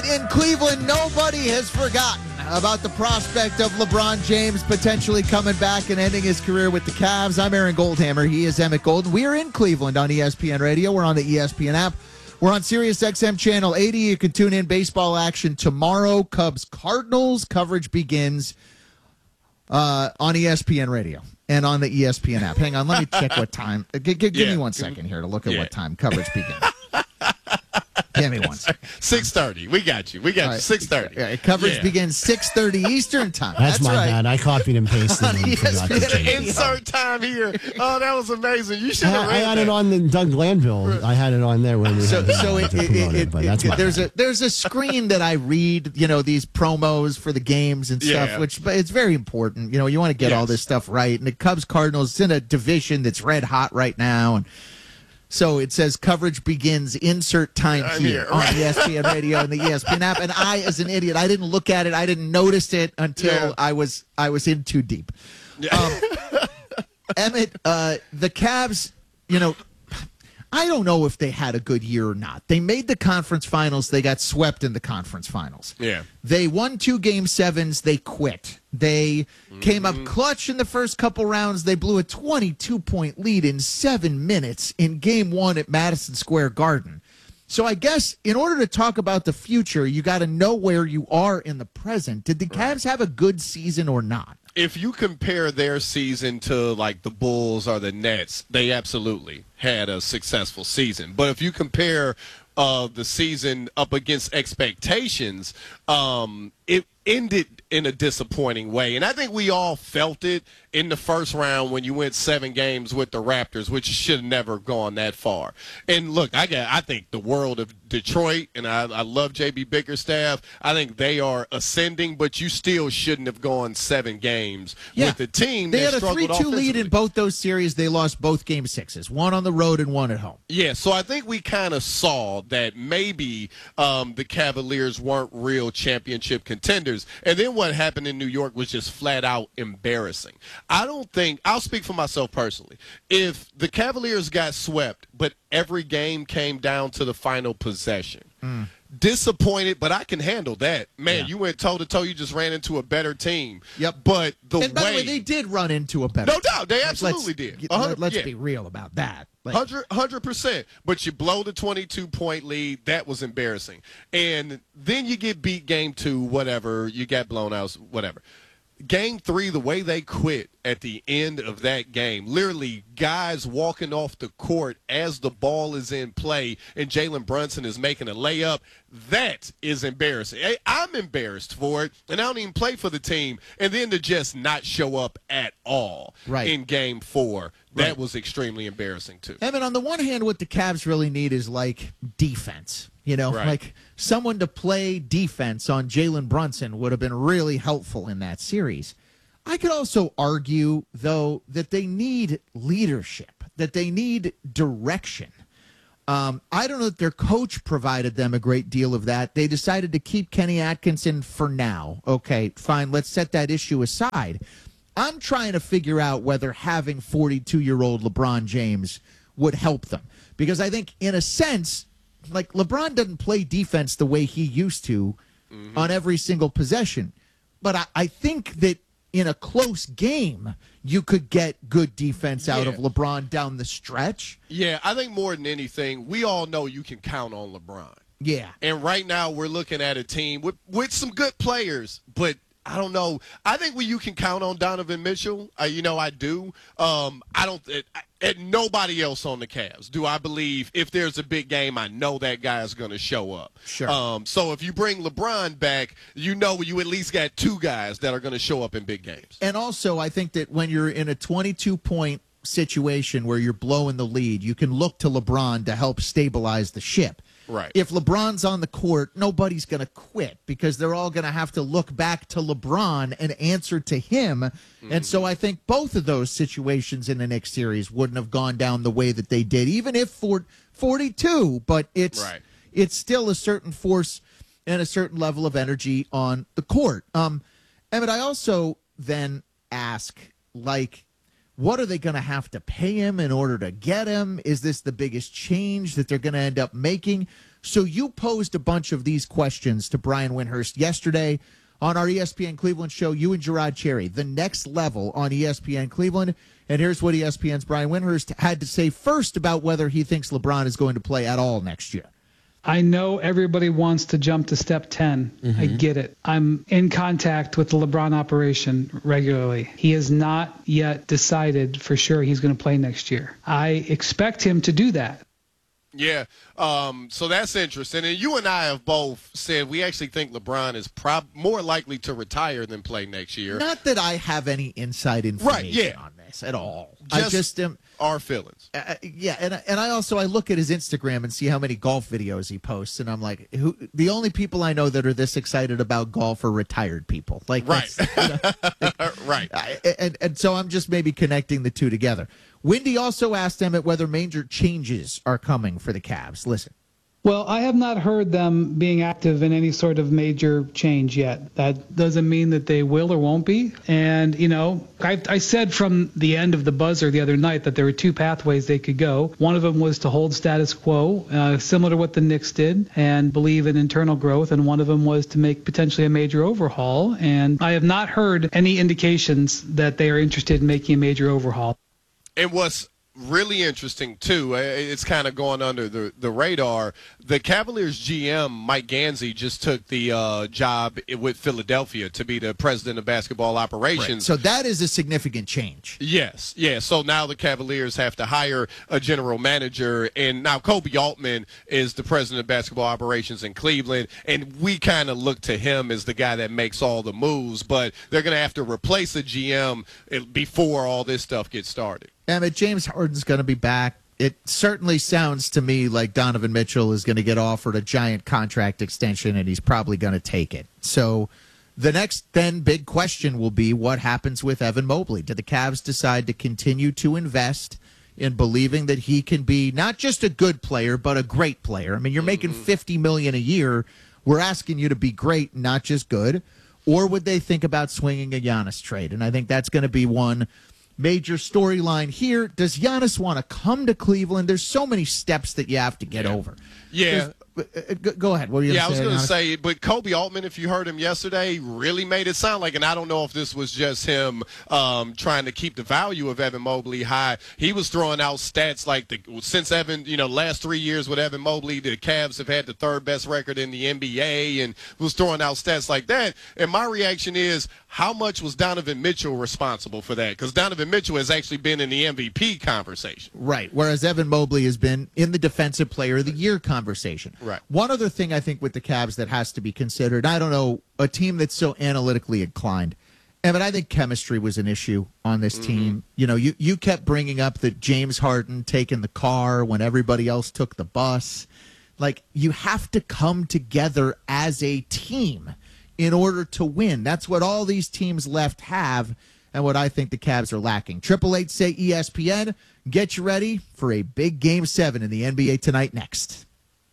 In Cleveland, nobody has forgotten about the prospect of LeBron James potentially coming back and ending his career with the Cavs. I'm Aaron Goldhammer. He is Emmett Golden. We are in Cleveland on ESPN Radio. We're on the ESPN app. We're on Sirius XM Channel 80. You can tune in baseball action tomorrow. Cubs-Cardinals coverage begins on ESPN Radio and on the ESPN app. Hang on, let me check what time. Give me 1 second here to look at what time coverage begins. Give me 1 second. 6:30. We got you. 6:30. Yeah, coverage begins 6:30 Eastern time. That's my right. bad. I copied and pasted and forgot to change it. Insert time here. Oh, that was amazing. You should have I had it on the Doug Glanville. I had it on there when we had there's a screen that I read, these promos for the games and stuff, which it's very important. You want to get all this stuff right. And the Cubs-Cardinals is in a division that's red hot right now, and so it says coverage begins insert time here on ESPN Radio and the ESPN app. And I, as an idiot, I didn't look at it. I didn't notice it until I was in too deep. Emmett, the Cavs, I don't know if they had a good year or not. They made the conference finals. They got swept in the conference finals. Yeah. They won 2 Game 7s. They quit. They came up clutch in the first couple rounds. They blew a 22-point lead in 7 minutes in Game 1 at Madison Square Garden. So I guess in order to talk about the future, you got to know where you are in the present. Did the Cavs have a good season or not? If you compare their season to like the Bulls or the Nets, they absolutely had a successful season. But if you compare the season up against expectations, it ended in a disappointing way. And I think we all felt it in the first round when you went 7 games with the Raptors, which should have never gone that far. And look, I think the world of Detroit, and I love J.B. Bickerstaff. I think they are ascending, but you still shouldn't have gone 7 games with the team. They had a 3-2 lead in both those series. They lost both Game 6s, one on the road and one at home. Yeah, so I think we kind of saw that maybe the Cavaliers weren't real championship contenders. And then what happened in New York was just flat out embarrassing. I'll speak for myself personally. If the Cavaliers got swept, but every game came down to the final possession, disappointed, but I can handle that. Man, you went toe-to-toe. You just ran into a better team. Yep. But by the way, they did run into a better team. No doubt. They absolutely did. Let's be real about that. 100%. But you blow the 22-point lead. That was embarrassing. And then you get beat Game 2, whatever. You got blown out, whatever. Game 3, the way they quit at the end of that game, literally guys walking off the court as the ball is in play and Jalen Brunson is making a layup, that is embarrassing. I'm embarrassed for it, and I don't even play for the team. And then to just not show up at all in Game 4, that was extremely embarrassing too. Evan, on the one hand, what the Cavs really need is like defense. Like someone to play defense on Jalen Brunson would have been really helpful in that series. I could also argue, though, that they need leadership, that they need direction. I don't know that their coach provided them a great deal of that. They decided to keep Kenny Atkinson for now. Okay, fine, let's set that issue aside. I'm trying to figure out whether having 42-year-old LeBron James would help them. Because I think, in a sense, like LeBron doesn't play defense the way he used to on every single possession. But I think that in a close game, you could get good defense out of LeBron down the stretch. Yeah, I think more than anything, we all know you can count on LeBron. Yeah. And right now we're looking at a team with some good players, but I don't know. I think you can count on Donovan Mitchell. I do. I don't. At nobody else on the Cavs do I believe if there's a big game, I know that guy is going to show up. Sure. So if you bring LeBron back, you at least got 2 guys that are going to show up in big games. And also, I think that when you're in a 22-point situation where you're blowing the lead, you can look to LeBron to help stabilize the ship. Right. If LeBron's on the court, nobody's going to quit because they're all going to have to look back to LeBron and answer to him. Mm-hmm. And so I think both of those situations in the next series wouldn't have gone down the way that they did, even if for 42. But it's still a certain force and a certain level of energy on the court. Emmett, I also then ask, what are they going to have to pay him in order to get him? Is this the biggest change that they're going to end up making? So you posed a bunch of these questions to Brian Windhorst yesterday on our ESPN Cleveland show, you and Gerard Cherry, the next level on ESPN Cleveland. And here's what ESPN's Brian Windhorst had to say first about whether he thinks LeBron is going to play at all next year. I know everybody wants to jump to step 10. I get it. I'm in contact with the LeBron operation regularly. He has not yet decided for sure he's going to play next year. I expect him to do that. Yeah, so that's interesting. And you and I have both said we actually think LeBron is more likely to retire than play next year. Not that I have any inside information on this at all. I just am our feelings. And I look at his Instagram and see how many golf videos he posts, and I'm like, the only people I know that are this excited about golf are retired people. Like, right, right. And so I'm just maybe connecting the two together. Wendy also asked Emmett whether major changes are coming for the Cavs. Listen. Well, I have not heard them being active in any sort of major change yet. That doesn't mean that they will or won't be. And, I said from the end of the buzzer the other night that there were two pathways they could go. One of them was to hold status quo, similar to what the Knicks did, and believe in internal growth. And one of them was to make potentially a major overhaul. And I have not heard any indications that they are interested in making a major overhaul. And what's really interesting, too, it's kind of going under the radar. The Cavaliers GM, Mike Gansey, just took the job with Philadelphia to be the president of basketball operations. Right. So that is a significant change. Yes, yeah. So now the Cavaliers have to hire a general manager, and now Kobe Altman is the president of basketball operations in Cleveland, and we kind of look to him as the guy that makes all the moves, but they're going to have to replace a GM before all this stuff gets started. Emmett, James Harden's going to be back. It certainly sounds to me like Donovan Mitchell is going to get offered a giant contract extension, and he's probably going to take it. So the next then big question will be what happens with Evan Mobley. Do the Cavs decide to continue to invest in believing that he can be not just a good player, but a great player? I mean, you're making $50 million a year. We're asking you to be great, not just good. Or would they think about swinging a Giannis trade? And I think that's going to be one major storyline here. Does Giannis want to come to Cleveland? There's so many steps that you have to get over. Yeah. Go ahead. What were you I was going to say, but Kobe Altman, if you heard him yesterday, really made it sound like, and I don't know if this was just him trying to keep the value of Evan Mobley high. He was throwing out stats like since Evan, last 3 years with Evan Mobley, the Cavs have had the third best record in the NBA, and was throwing out stats like that. And my reaction is, how much was Donovan Mitchell responsible for that? Because Donovan Mitchell has actually been in the MVP conversation. Right, whereas Evan Mobley has been in the Defensive Player of the Year conversation. Right. One other thing I think with the Cavs that has to be considered, I don't know, a team that's so analytically inclined, but I think chemistry was an issue on this team. You kept bringing up that James Harden taking the car when everybody else took the bus. Like, you have to come together as a team in order to win. That's what all these teams left have, and what I think the Cavs are lacking. 888 say ESPN. Get you ready for a big Game 7 in the NBA tonight next.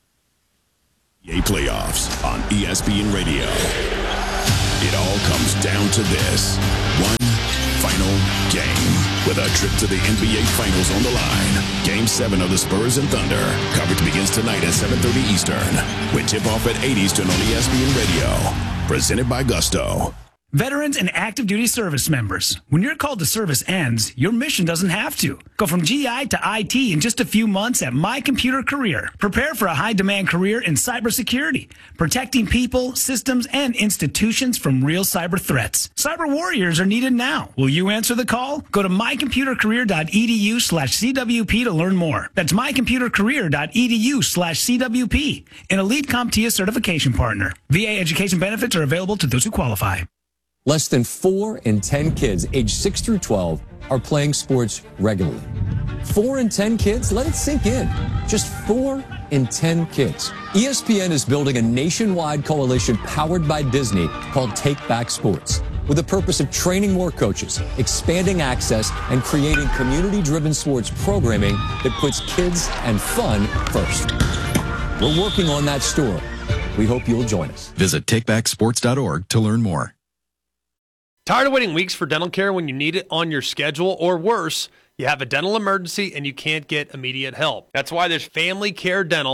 Playoffs on ESPN Radio. It all comes down to this. One final game with a trip to the NBA Finals on the line. Game 7 of the Spurs and Thunder. Coverage begins tonight at 7:30 Eastern with tip-off at 8 Eastern on ESPN Radio. Presented by Gusto. Veterans and active duty service members, when your call to service ends, your mission doesn't have to. Go from GI to IT in just a few months at My Computer Career. Prepare for a high-demand career in cybersecurity, protecting people, systems, and institutions from real cyber threats. Cyber warriors are needed now. Will you answer the call? Go to mycomputercareer.edu/CWP to learn more. That's mycomputercareer.edu/CWP, an Elite CompTIA certification partner. VA education benefits are available to those who qualify. Less than 4 in 10 kids aged 6 through 12 are playing sports regularly. 4 in 10 kids? Let it sink in. Just 4 in 10 kids. ESPN is building a nationwide coalition powered by Disney called Take Back Sports, with the purpose of training more coaches, expanding access, and creating community-driven sports programming that puts kids and fun first. We're working on that story. We hope you'll join us. Visit takebacksports.org to learn more. Tired of waiting weeks for dental care when you need it on your schedule, or worse, you have a dental emergency and you can't get immediate help? That's why there's Family Care Dental,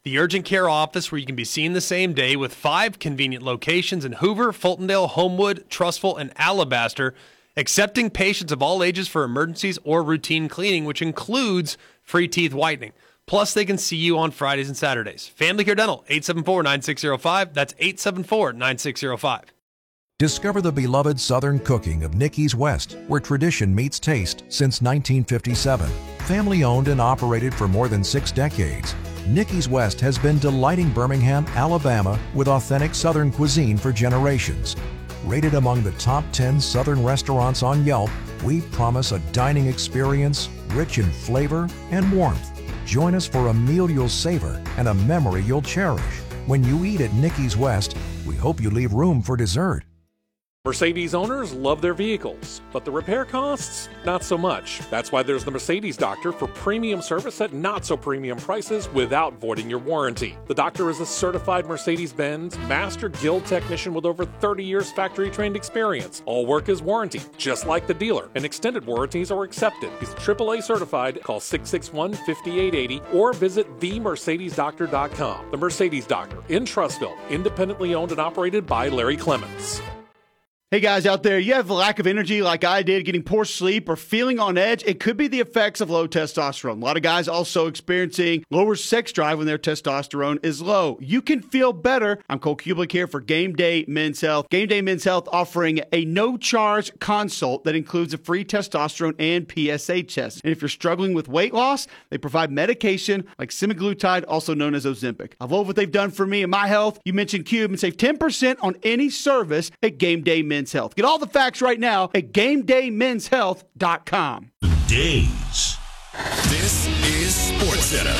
The urgent care office where you can be seen the same day with 5 convenient locations in Hoover, Fultondale, Homewood, Trussville, and Alabaster, accepting patients of all ages for emergencies or routine cleaning, which includes free teeth whitening. Plus, they can see you on Fridays and Saturdays. Family Care Dental, 874-9605. That's 874-9605. Discover the beloved Southern cooking of Nicky's West, where tradition meets taste since 1957. Family owned and operated for more than 6 decades, Nicky's West has been delighting Birmingham, Alabama with authentic Southern cuisine for generations. Rated among the top 10 Southern restaurants on Yelp, we promise a dining experience rich in flavor and warmth. Join us for a meal you'll savor and a memory you'll cherish. When you eat at Nicky's West, we hope you leave room for dessert. Mercedes owners love their vehicles, but the repair costs, not so much. That's why there's the Mercedes Doctor for premium service at not so premium prices without voiding your warranty. The doctor is a certified Mercedes-Benz Master Guild technician with over 30 years factory trained experience. All work is warranted, just like the dealer, and extended warranties are accepted. He's AAA certified. Call 661-5880 or visit themercedesdoctor.com. The Mercedes Doctor in Trussville, independently owned and operated by Larry Clements. Hey guys out there, you have a lack of energy like I did, getting poor sleep or feeling on edge? It could be the effects of low testosterone. A lot of guys also experiencing lower sex drive when their testosterone is low. You can feel better. I'm Cole Kublik here for Game Day Men's Health. Game Day Men's Health offering a no-charge consult that includes a free testosterone and PSA test. And if you're struggling with weight loss, they provide medication like semaglutide, also known as Ozempic. I love what they've done for me and my health. You mentioned Cube and save 10% on any service at Game Day Men's Health. Get all the facts right now at GameDayMen'sHealth.com. Days. This is SportsCenter.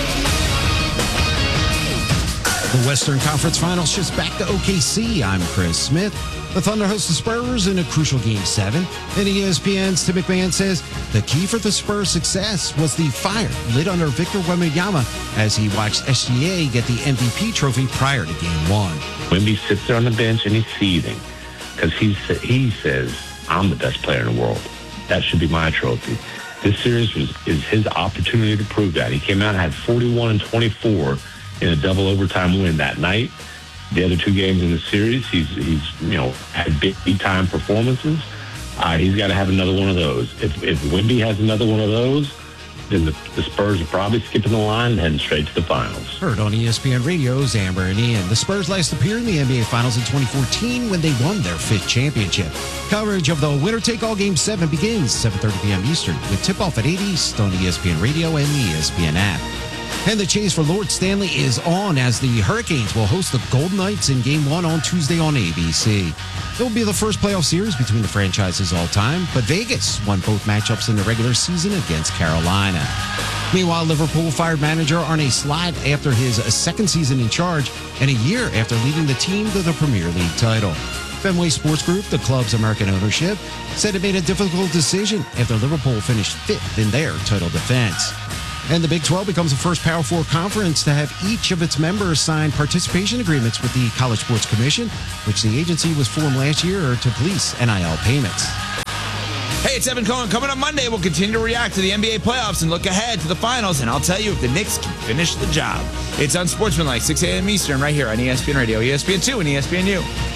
The Western Conference Finals shifts back to OKC. I'm Chris Smith. The Thunder host the Spurs in a crucial Game 7. And ESPN's Tim McMahon says the key for the Spurs' success was the fire lit under Victor Wembanyama as he watched SGA get the MVP trophy prior to Game 1. Wemby sits there on the bench and he's seething because he says, I'm the best player in the world. That should be my trophy. This series is his opportunity to prove that. He came out and had 41 and 24 in a double overtime win that night. The other 2 games in the series, he's had big time performances. He's got to have another one of those. If Wemby has another one of those, then the Spurs are probably skipping the line and heading straight to the finals. Heard on ESPN Radio's Amber and Ian. The Spurs last appeared in the NBA Finals in 2014 when they won their 5th championship. Coverage of the winner-take-all Game 7 begins 7:30 p.m. Eastern with tip-off at 8 East on ESPN Radio and the ESPN app. And the chase for Lord Stanley is on as the Hurricanes will host the Golden Knights in Game 1 on Tuesday on ABC. It will be the first playoff series between the franchises all time, but Vegas won both matchups in the regular season against Carolina. Meanwhile, Liverpool fired manager Arne Slot after his 2nd season in charge and a year after leading the team to the Premier League title. Fenway Sports Group, the club's American ownership, said it made a difficult decision after Liverpool finished 5th in their title defense. And the Big 12 becomes the first Power 4 conference to have each of its members sign participation agreements with the College Sports Commission, which the agency was formed last year to police NIL payments. Hey, it's Evan Cohen. Coming up Monday, we'll continue to react to the NBA playoffs and look ahead to the finals, and I'll tell you if the Knicks can finish the job. It's Unsportsmanlike, 6 a.m. Eastern, right here on ESPN Radio, ESPN2, and ESPNU.